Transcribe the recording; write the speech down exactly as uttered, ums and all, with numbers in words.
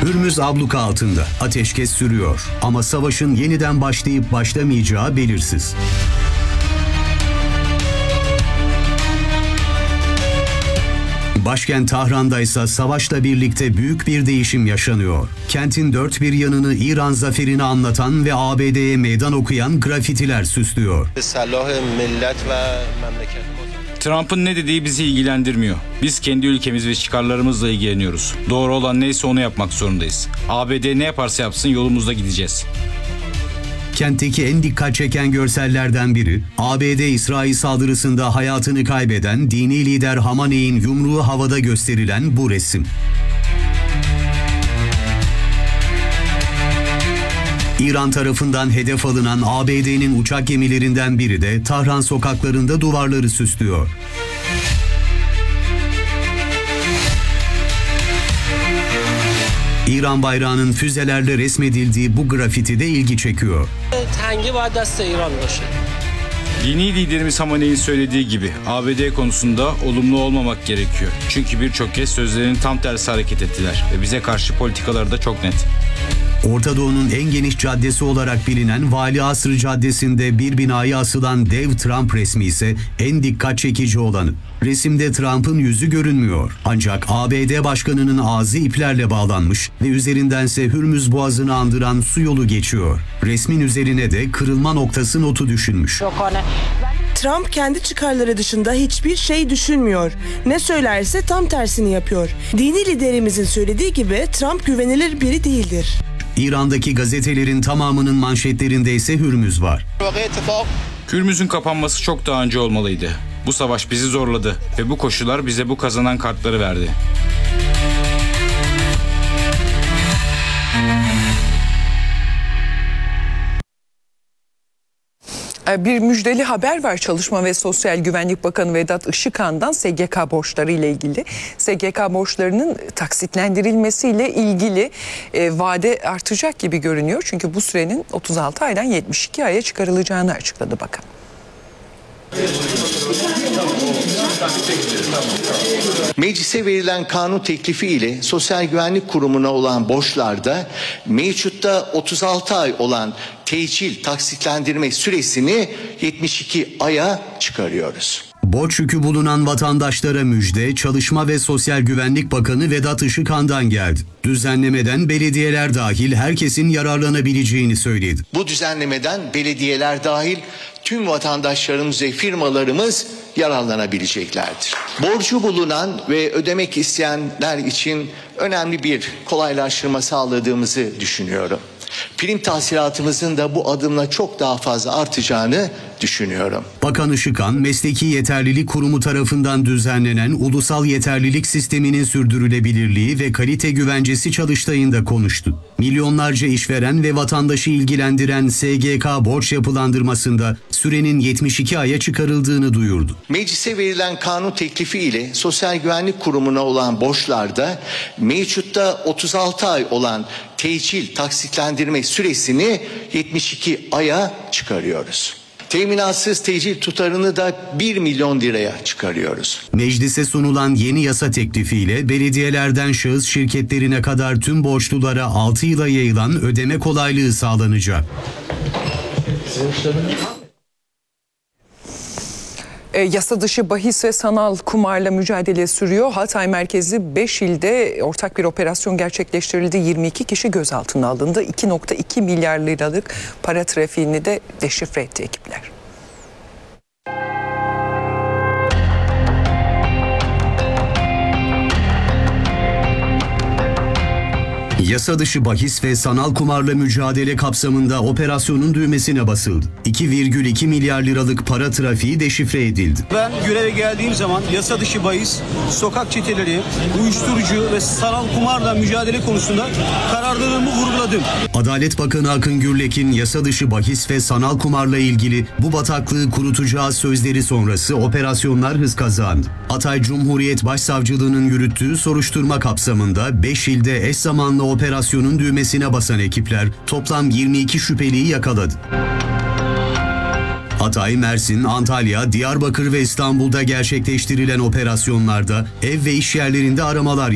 Hürmüz abluka altında. Ateşkes sürüyor. Ama savaşın yeniden başlayıp başlamayacağı belirsiz. Başkent Tahran'da ise savaşla birlikte büyük bir değişim yaşanıyor. Kentin dört bir yanını İran zaferini anlatan ve A B D'ye meydan okuyan grafitiler süslüyor. Trump'ın ne dediği bizi ilgilendirmiyor. Biz kendi ülkemiz ve çıkarlarımızla ilgileniyoruz. Doğru olan neyse onu yapmak zorundayız. A B D ne yaparsa yapsın yolumuzda gideceğiz. Kentteki en dikkat çeken görsellerden biri, A B D-İsrail saldırısında hayatını kaybeden dini lider Hamaney'in yumruğu havada gösterilen bu resim. İran tarafından hedef alınan A B D'nin uçak gemilerinden biri de Tahran sokaklarında duvarları süslüyor. İran bayrağının füzelerle resmedildiği bu grafiti de ilgi çekiyor. Dini liderimiz Hamaney'in söylediği gibi A B D konusunda olumlu olmamak gerekiyor. Çünkü birçok kez sözlerinin tam tersi hareket ettiler ve bize karşı politikaları da çok net. Orta Doğu'nun en geniş caddesi olarak bilinen Vali Asr Caddesi'nde bir binaya asılan dev Trump resmi ise en dikkat çekici olanı. Resimde Trump'ın yüzü görünmüyor. Ancak A B D Başkanı'nın ağzı iplerle bağlanmış ve üzerindense Hürmüz Boğazı'nı andıran su yolu geçiyor. Resmin üzerine de kırılma noktası notu düşünmüş. Trump kendi çıkarları dışında hiçbir şey düşünmüyor. Ne söylerse tam tersini yapıyor. Dini liderimizin söylediği gibi Trump güvenilir biri değildir. İran'daki gazetelerin tamamının manşetlerinde ise Hürmüz var. Hürmüz'ün kapanması çok daha önce olmalıydı. Bu savaş bizi zorladı ve bu koşullar bize bu kazanan kartları verdi. Bir müjdeli haber var. Çalışma ve Sosyal Güvenlik Bakanı Vedat Işıkhan'dan S G K borçları ile ilgili. S G K borçlarının taksitlendirilmesiyle ilgili e, vade artacak gibi görünüyor. Çünkü bu sürenin otuz altı aydan yetmiş iki aya çıkarılacağını açıkladı bakan. Meclise verilen kanun teklifi ile Sosyal Güvenlik Kurumu'na olan borçlarda mevcutta otuz altı ay olan tecil taksitlendirme süresini yetmiş iki aya çıkarıyoruz. Borç yükü bulunan vatandaşlara müjde, Çalışma ve Sosyal Güvenlik Bakanı Vedat Işıkhan'dan geldi. Düzenlemeden belediyeler dahil herkesin yararlanabileceğini söyledi. Bu düzenlemeden belediyeler dahil tüm vatandaşlarımız ve firmalarımız yararlanabileceklerdir. Borcu bulunan ve ödemek isteyenler için önemli bir kolaylaştırma sağladığımızı düşünüyorum. Prim tahsilatımızın da bu adımla çok daha fazla artacağını düşünüyorum. Bakan Işıkhan, Mesleki Yeterlilik Kurumu tarafından düzenlenen ulusal yeterlilik sisteminin sürdürülebilirliği ve kalite güvencesi çalıştayında konuştu. Milyonlarca işveren ve vatandaşı ilgilendiren S G K borç yapılandırmasında sürenin yetmiş iki aya çıkarıldığını duyurdu. Meclise verilen kanun teklifi ile Sosyal Güvenlik Kurumu'na olan borçlarda mevcutta otuz altı ay olan tecil taksitlendirme süresini yetmiş iki aya çıkarıyoruz. Teminatsız tecil tutarını da bir milyon liraya çıkarıyoruz. Meclise sunulan yeni yasa teklifiyle belediyelerden şahıs şirketlerine kadar tüm borçlulara altı yıla yayılan ödeme kolaylığı sağlanacak. E, yasa dışı bahis ve sanal kumarla mücadele sürüyor. Hatay merkezli beş ilde ortak bir operasyon gerçekleştirildi. yirmi iki kişi gözaltına alındı. iki virgül iki milyar liralık para trafiğini de deşifre etti ekipler. Yasa dışı bahis ve sanal kumarla mücadele kapsamında operasyonun düğmesine basıldı. iki virgül iki milyar liralık para trafiği deşifre edildi. Ben göreve geldiğim zaman yasa dışı bahis, sokak çeteleri, uyuşturucu ve sanal kumarla mücadele konusunda kararlılığımı vurguladım. Adalet Bakanı Akın Gürlek'in yasa dışı bahis ve sanal kumarla ilgili bu bataklığı kurutacağı sözleri sonrası operasyonlar hız kazandı. Hatay Cumhuriyet Başsavcılığı'nın yürüttüğü soruşturma kapsamında beş ilde eş zamanlı operasyonun düğmesine basan ekipler toplam yirmi iki şüpheliyi yakaladı. Hatay, Mersin, Antalya, Diyarbakır ve İstanbul'da gerçekleştirilen operasyonlarda ev ve iş yerlerinde aramalar